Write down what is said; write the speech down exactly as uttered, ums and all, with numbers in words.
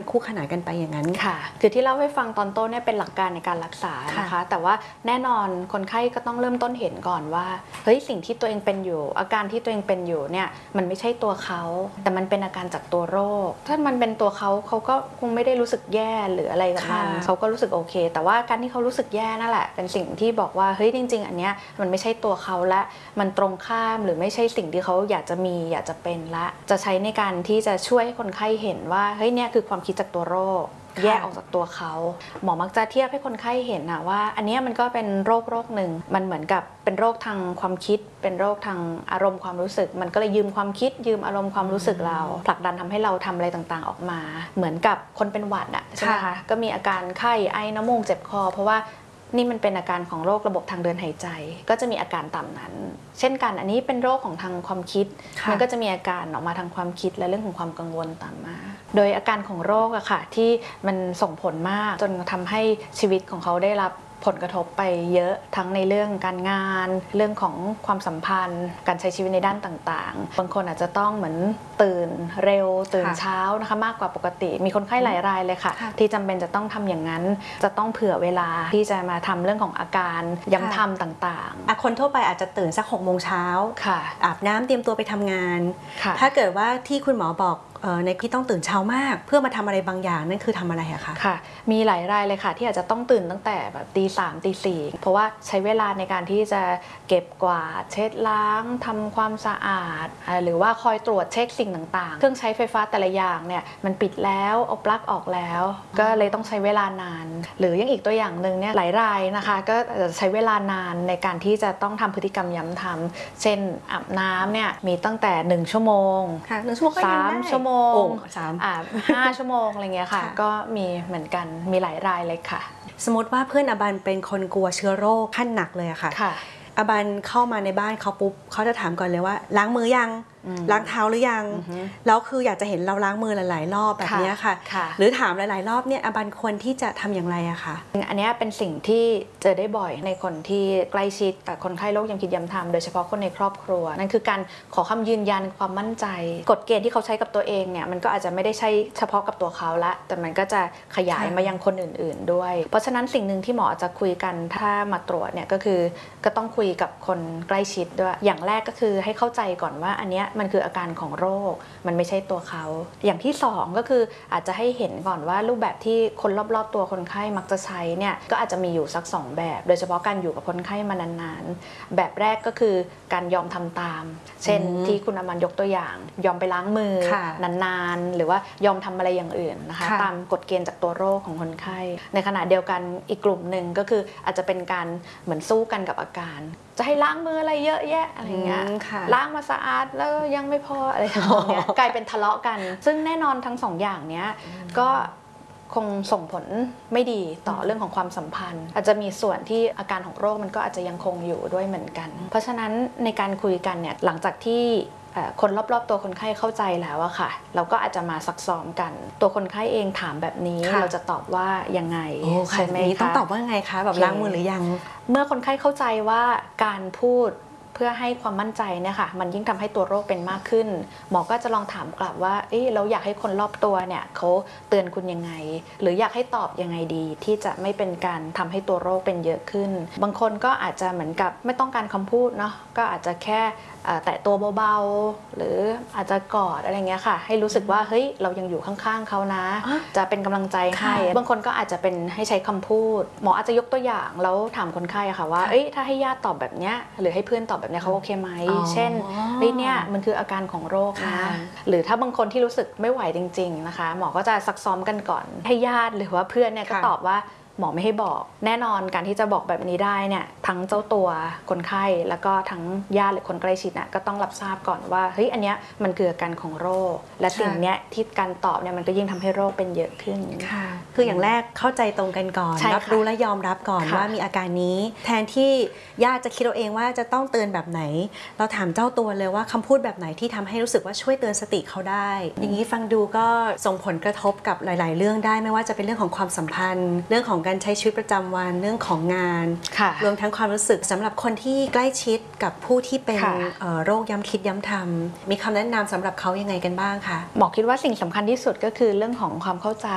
คู่ขนานกันไปอย่างนั้นค่ะคือที่เล่าให้ฟังตอนต้นเนี่ยเป็นหลักการในการรักษานะคะแต่ว่าแน่นอนคนไข้ก็ต้องเริ่มต้นเห็นก่อนว่าเฮ้ยสิ่งที่ตัวเองเป็นอยู่อาการที่ตัวเองเป็นอยู่เนี่ยมันไม่ใช่ตัวเขาแต่มันเป็นอาการจากตัวโรคถ้ามันเป็นตัวเขาเขาก็คงไม่ได้รู้สึกแย่หรืออะไรกับมันเขาก็รู้สึกโอเคแต่ว่าการที่เขารู้สึกแย่นั่นแหละเป็นสิ่งที่บอกว่าเฮ้ยจริงๆอันเนี้ยมันไม่ใช่ตัวเขาและมันตรงข้ามหรือไม่ใช่สิ่งที่เขาอยากจะมีอยากจะเป็นละจะใช้ในการที่จะช่วยให้คนไข้เห็นว่าเฮ้ยเนี่ยคือความคิดจากตัวโรคแยกออกจากตัวเขาหมอมักจะเทียบให้คนไข้เห็นนะว่าอันนี้มันก็เป็นโรคโรคหนึ่งมันเหมือนกับเป็นโรคทางความคิดเป็นโรคทางอารมณ์ความรู้สึกมันก็เลยยืมความคิดยืมอารมณ์ความรู้สึกเราผลักดันทำให้เราทำอะไรต่างๆออกมาเหมือนกับคนเป็นหวัดอะใช่ไหมคะก็มีอาการไข้ไอน้ำมูกเจ็บคอเพราะว่านี่มันเป็นอาการของโรคระบบทางเดินหายใจก็จะมีอาการตามนั้นเช่นกันอันนี้เป็นโรคของทางความคิดมันก็จะมีอาการออกมาทางความคิดและเรื่องของความกังวลตามมาโดยอาการของโรคอะค่ะที่มันส่งผลมากจนทำให้ชีวิตของเขาได้รับผลกระทบไปเยอะทั้งในเรื่องการงานเรื่องของความสัมพันธ์การใช้ชีวิตในด้านต่างๆบางคนอาจจะต้องเหมือนตื่นเร็วตื่นเช้านะคะมากกว่าปกติมีคนไข้หลายรายเลยค่ะที่จำเป็นจะต้องทำอย่างนั้นจะต้องเผื่อเวลาที่จะมาทำเรื่องของอาการย้ำทำต่างๆคนทั่วไปอาจจะตื่นสักหกโมงเช้าอาบน้ำเตรียมตัวไปทำงานถ้าเกิดว่าที่คุณหมอบอกในที่ต้องตื่นเช้ามากเพื่อมาทำอะไรบางอย่างนั่นคือทำอะไรอะคะค่ะมีหลายรายเลยค่ะที่อาจจะต้องตื่นตั้งแต่แบบตีสามตีสี่เพราะว่าใช้เวลาในการที่จะเก็บกวาดเช็ดล้างทำความสะอาดหรือว่าคอยตรวจเช็คสิ่งต่างๆเครื่องใช้ไฟฟ้าแต่ละอย่างเนี่ยมันปิดแล้วเอาปลั๊กออกแล้วก็เลยต้องใช้เวลานานหรือยังอีกตัวอย่างหนึ่งเนี่ยหลายรายนะคะก็จะใช้เวลานานในการที่จะต้องทำพฤติกรรมย้ำทำเช่นอาบน้ำเนี่ยมีตั้งแต่หนึ่งชั่วโมงสามชั่วโมงอ่าห้าชั่วโมงอะไรเงี้ยค่ะก็มีเหมือนกันมีหลายรายเลยค่ะสมมติว่าเพื่อนอบันเป็นคนกลัวเชื้อโรคขั้นหนักเลยอะค่ะอบันเข้ามาในบ้านเขาปุ๊บเขาจะถามก่อนเลยว่าล้างมือยังล้างเท้าหรือยังแล้วคืออยากจะเห็นเราล้างมือหลายๆรอบแบบนี้ค่ะหรือถามหลายๆรอบเนี่ยอบันควรที่จะทำอย่างไรอะคะอันนี้เป็นสิ่งที่เจอได้บ่อยในคนที่ใกล้ชิดกับคนไข้โรคย้ำคิดย้ำทำโดยเฉพาะคนในครอบครัวนั่นคือการขอคำยืนยันความมั่นใจกฎเกณฑ์ที่เขาใช้กับตัวเองเนี่ยมันก็อาจจะไม่ได้ใช่เฉพาะกับตัวเขาละแต่มันก็จะขยายมายังคนอื่นๆด้วยเพราะฉะนั้นสิ่งหนึ่งที่หมอจะคุยกันถ้ามาตรวจเนี่ยก็คือก็ต้องคุยกับคนใกล้ชิดด้วยอย่างแรกก็คือให้เข้าใจก่อนว่าอันนี้มันคืออาการของโรคมันไม่ใช่ตัวเขาอย่างที่สองก็คืออาจจะให้เห็นก่อนว่ารูปแบบที่คนรอบๆตัวคนไข้มักจะใช้เนี่ยก็อาจจะมีอยู่สักสองแบบโดยเฉพาะการอยู่กับคนไข้มานานๆแบบแรกก็คือการยอมทำตามเช่นที่คุณอมันยกตัวอย่างยอมไปล้างมือนานๆหรือว่ายอมทำอะไรอย่างอื่นนะคะตามกฎเกณฑ์จากตัวโรคของคนไข้ในขณะเดียวกันอีกกลุ่มหนึ่งก็คืออาจจะเป็นการเหมือนสู้กันกับอาการจะให้ล้างมืออะไรเยอะแยะอะไรเงี้ยล้างมาสะอาดแล้วยังไม่พออะไรแบบนี้กลายเป็นทะเลาะกันซึ่งแน่นอนทั้งสองอย่างเนี้ยก็คงส่งผลไม่ดีต่อเรื่องของความสัมพันธ์อาจจะมีส่วนที่อาการของโรคมันก็อาจจะยังคงอยู่ด้วยเหมือนกันเพราะฉะนั้นในการคุยกันเนี่ยหลังจากที่คนรอบๆตัวคนไข้เข้าใจแล้วอะค่ะเราก็อาจจะมาซักซ้อมกันตัวคนไข้เองถามแบบนี้เราจะตอบว่ายังไงใช่ไหมต้องตอบว่าไงคะแบบล้างมือหรือยังเมื่อคนไข้เข้าใจว่าการพูดเพื่อให้ความมั่นใจเนี่ยค่ะมันยิ่งทำให้ตัวโรคเป็นมากขึ้นหมอก็จะลองถามกลับว่าเอ๊ะเราอยากให้คนรอบตัวเนี่ยเขาเตือนคุณยังไงหรืออยากให้ตอบยังไงดีที่จะไม่เป็นการทำให้ตัวโรคเป็นเยอะขึ้นบางคนก็อาจจะเหมือนกับไม่ต้องการคำพูดเนาะก็อาจจะแค่แตะตัวเบาๆหรืออาจจะกอดอะไรเงี้ยค่ะให้รู้สึกว่าเฮ้ยเรายังอยู่ข้างๆเขานะจะเป็นกำลังใจให้บางคนก็อาจจะเป็นให้ใช้คำพูดหมออาจจะยกตัวอย่างแล้วถามคนไข้ค่ะว่าเอ้ยถ้าให้ญาติตอบแบบเนี้ยหรือให้เพื่อนตอบแบบเนี้ยเขาโอเคไหมเช่นเฮ้ยเนี่ยมันคืออาการของโรคนะหรือถ้าบางคนที่รู้สึกไม่ไหวจริงๆนะคะหมอก็จะซักซ้อมกันก่อนให้ญาติหรือว่าเพื่อนเนี่ยก็ตอบว่าหมอไม่ให้บอกแน่นอนการที่จะบอกแบบนี้ได้เนี่ยทั้งเจ้าตัวคนไข้แล้วก็ทั้งญาติหรือคนใกล้ชิดน่ะก็ต้องรับทราบก่อนว่าเฮ้ยอันเนี้ยมันคืออาการของโรคและสิ่งเนี้ยที่การตอบเนี่ยมันก็ยิ่งทำให้โรคเป็นเยอะขึ้นค่ะคืออย่างแรกเข้าใจตรงกันก่อนรับรู้และยอมรับก่อนว่ามีอาการนี้แทนที่ญาติจะคิดเอาเองว่าจะต้องเตือนแบบไหนเราถามเจ้าตัวเลยว่าคำพูดแบบไหนที่ทำให้รู้สึกว่าช่วยเตือนสติเขาได้อย่างนี้ฟังดูก็ส่งผลกระทบกับหลายๆเรื่องได้ไม่ว่าจะเป็นเรื่องของความสัมพันธ์เรื่องของการใช้ชีวิตประจำวันเรื่องของงานรวมทั้งความรู้สึกสำหรับคนที่ใกล้ชิดกับผู้ที่เป็นโรคย้ำคิดย้ำทำมีคำแนะนำสำหรับเขายังไงกันบ้างคะหมอคิดว่าสิ่งสำคัญที่สุดก็คือเรื่องของความเข้าใจ